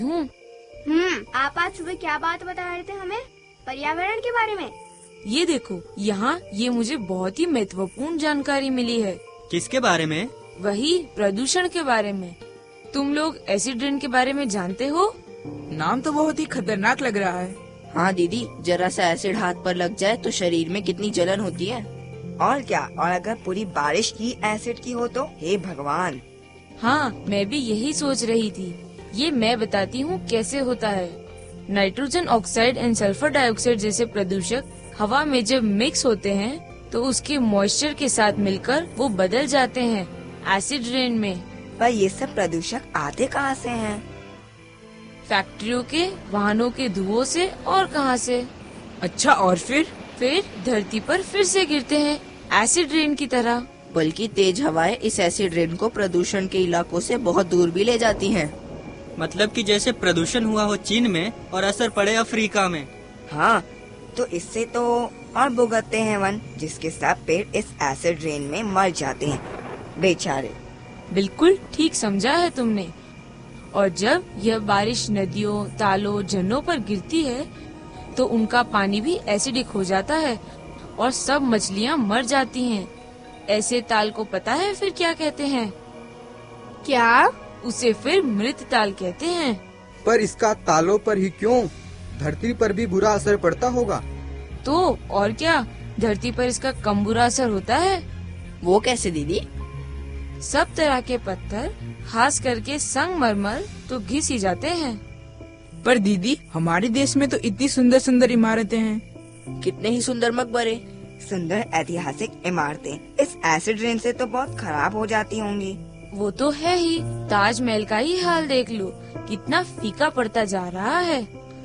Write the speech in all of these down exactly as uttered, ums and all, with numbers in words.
हूँ। हम्म आप आज सुबह क्या बात बता रहे थे हमें? पर्यावरण के बारे में? ये देखो, यहाँ ये मुझे बहुत ही महत्वपूर्ण जानकारी मिली है। किसके बारे में? वही प्रदूषण के बारे में। तुम लोग एसिड रेन के बारे में जानते हो? नाम तो बहुत ही खतरनाक लग रहा है। हाँ दीदी, जरा सा एसिड हाथ पर लग जाए तो शरीर में कितनी जलन होती है। और क्या, और अगर पूरी बारिश ही एसिड की हो तो हे भगवान। हाँ, मैं भी यही सोच रही थी। ये मैं बताती हूँ कैसे होता है। Nitrogen oxide and sulphur dioxide जैसे प्रदूषक हवा में जब मिक्स होते हैं तो उसके मॉइस्चर के साथ मिलकर वो बदल जाते हैं एसिड रेन में। पर ये सब प्रदूषक आते कहाँ से हैं? फैक्ट्रियों के, वाहनों के धुओं से और कहाँ से। अच्छा, और फिर? फिर धरती पर फिर से गिरते हैं एसिड रेन की तरह। बल्कि तेज हवाएं इस एसिड रेन को प्रदूषण के इलाकों से बहुत दूर भी ले जाती हैं। मतलब कि जैसे प्रदूषण हुआ हो चीन में और असर पड़े अफ्रीका में। हाँ, तो इससे तो और भुगतते हैं वन, जिसके सब पेड़ इस एसिड रेन में मर जाते हैं बेचारे। बिल्कुल ठीक समझा है तुमने। और जब यह बारिश नदियों, तालों, झरनों पर गिरती है तो उनका पानी भी एसिडिक हो जाता है और सब मछलियाँ मर जाती हैं। ऐसे ताल को पता है फिर क्या कहते हैं? क्या? उसे फिर मृत ताल कहते हैं। पर इसका तालों पर ही क्यों? धरती पर भी बुरा असर पड़ता होगा। तो और क्या, धरती पर इसका कम बुरा असर होता है। वो कैसे दीदी? सब तरह के पत्थर, खास करके संगमरमर तो घिस ही जाते हैं। पर दीदी, हमारे देश में तो इतनी सुंदर सुंदर इमारतें हैं। कितने ही सुंदर मकबरे, सुंदर ऐतिहासिक इमारतें इस एसिड रेन से तो बहुत खराब हो जाती होंगी। वो तो है ही। ताजमहल का ही हाल देख लो, कितना फीका पड़ता जा रहा है।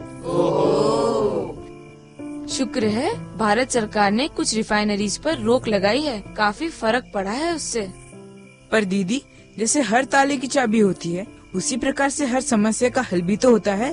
शुक्र है भारत सरकार ने कुछ रिफाइनरीज पर रोक लगाई है, काफी फर्क पड़ा है उससे। पर दीदी, जैसे हर ताले की चाबी होती है, उसी प्रकार से हर समस्या का हल भी तो होता है।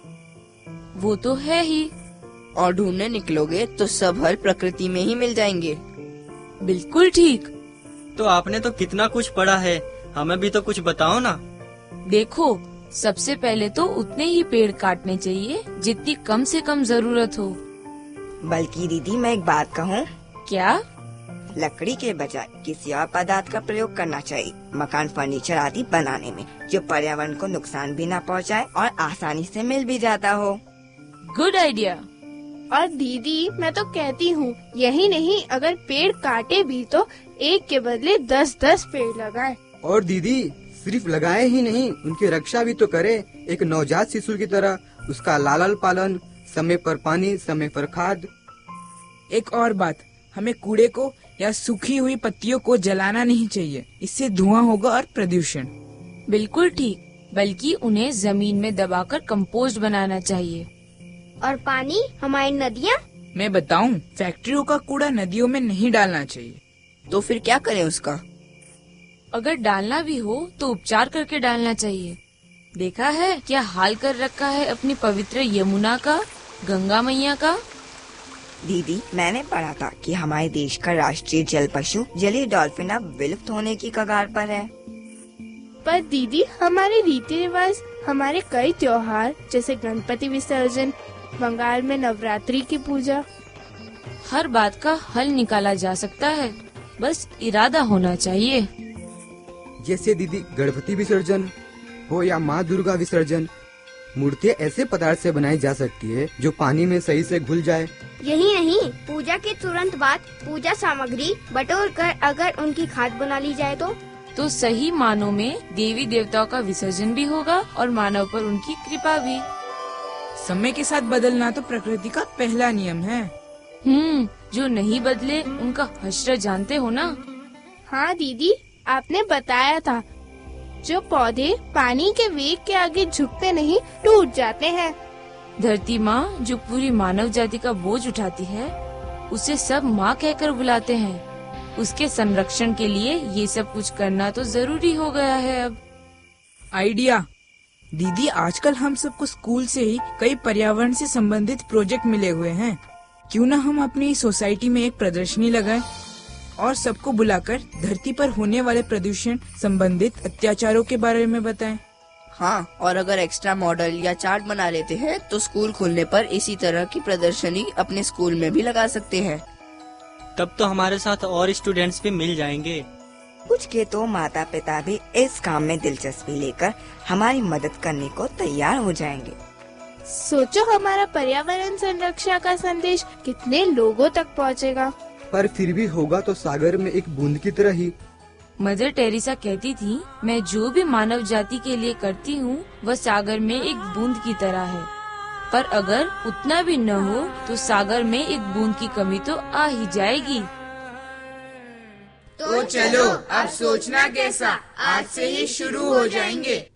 वो तो है ही। और ढूंढने निकलोगे तो सब हल प्रकृति में ही मिल जाएंगे। बिल्कुल ठीक। तो आपने तो कितना कुछ पढ़ा है, हमें भी तो कुछ बताओ ना। देखो, सबसे पहले तो उतने ही पेड़ काटने चाहिए जितनी कम से कम जरूरत हो। बल्कि दीदी, मैं एक बात कहूँ? क्या? लकड़ी के बजाय किसी और पदार्थ का प्रयोग करना चाहिए मकान, फर्नीचर आदि बनाने में, जो पर्यावरण को नुकसान भी न पहुँचाए और आसानी से मिल भी जाता हो। Good idea. और दीदी, मैं तो कहती हूँ, यही नहीं, अगर पेड़ काटे भी तो एक के बदले दस दस पेड़ लगाएं। और दीदी, सिर्फ लगाए ही नहीं, उनकी रक्षा भी तो करे, एक नवजात शिशु की तरह। उसका लालन पालन, समय पर पानी, समय पर खाद। एक और बात, हमें कूड़े को या सूखी हुई पत्तियों को जलाना नहीं चाहिए, इससे धुआं होगा और प्रदूषण। बिल्कुल ठीक, बल्कि उन्हें जमीन में दबाकर कंपोस्ट बनाना चाहिए। और पानी, हमारी नदियाँ? मैं बताऊं, फैक्ट्रियों का कूड़ा नदियों में नहीं डालना चाहिए। तो फिर क्या करें उसका? अगर डालना भी हो तो उपचार करके डालना चाहिए। देखा है क्या हाल कर रखा है अपनी पवित्र यमुना का, गंगा मैया का। दीदी, मैंने पढ़ा था कि हमारे देश का राष्ट्रीय जल पशु जलीय डॉल्फिन अब विलुप्त होने की कगार पर है। पर दीदी, हमारे रीति रिवाज, हमारे कई त्योहार जैसे गणपति विसर्जन, बंगाल में नवरात्रि की पूजा, हर बात का हल निकाला जा सकता है, बस इरादा होना चाहिए। जैसे दीदी, गणपति विसर्जन हो या माँ दुर्गा विसर्जन, मूर्तियाँ ऐसे पदार्थ से बनाई जा सकती है जो पानी में सही से घुल जाए। यही नहीं, पूजा के तुरंत बाद पूजा सामग्री बटोर कर अगर उनकी खाद बना ली जाए तो तो सही मानों में देवी देवताओं का विसर्जन भी होगा और मानव पर उनकी कृपा भी। समय के साथ बदलना तो प्रकृति का पहला नियम है। हम्म जो नहीं बदले उनका हश्र जानते हो ना। हाँ दीदी, आपने बताया था, जो पौधे पानी के वेग के आगे झुकते नहीं, टूट जाते हैं। धरती माँ जो पूरी मानव जाति का बोझ उठाती है, उसे सब माँ कहकर बुलाते हैं। उसके संरक्षण के लिए ये सब कुछ करना तो जरूरी हो गया है अब। आइडिया दीदी, आजकल हम सबको स्कूल से ही कई पर्यावरण से संबंधित प्रोजेक्ट मिले हुए हैं। क्यों न हम अपनी सोसाइटी में एक प्रदर्शनी लगाएं और सबको बुलाकर धरती पर होने वाले प्रदूषण संबंधित अत्याचारों के बारे में बताएं। हाँ, और अगर एक्स्ट्रा मॉडल या चार्ट बना लेते हैं तो स्कूल खुलने पर इसी तरह की प्रदर्शनी अपने स्कूल में भी लगा सकते हैं। तब तो हमारे साथ और स्टूडेंट्स भी मिल जाएंगे। कुछ के तो माता पिता भी इस काम में दिलचस्पी लेकर हमारी मदद करने को तैयार हो जाएंगे। सोचो हमारा पर्यावरण संरक्षण का संदेश कितने लोगों तक पहुंचेगा। पर फिर भी होगा तो सागर में एक बूंद की तरह ही। मदर टेरेसा कहती थी, मैं जो भी मानव जाति के लिए करती हूँ वह सागर में एक बूंद की तरह है। पर अगर उतना भी न हो तो सागर में एक बूंद की कमी तो आ ही जाएगी। तो चलो अब सोचना कैसा, आज से ही शुरू हो जाएंगे।